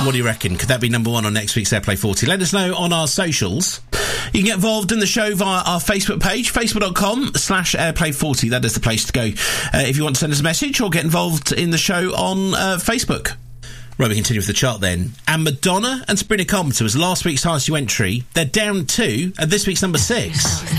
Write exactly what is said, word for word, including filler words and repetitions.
What do you reckon? Could that be number one on next week's Airplay forty? Let us know on our socials. You can get involved in the show via our Facebook page, facebook.com slash Airplay forty. That is the place to go uh, if you want to send us a message or get involved in the show on uh, Facebook. Right, we continue with the chart then. And Madonna and Sabrina Carpenter was last week's highest new entry. They're down two, and this week's number six.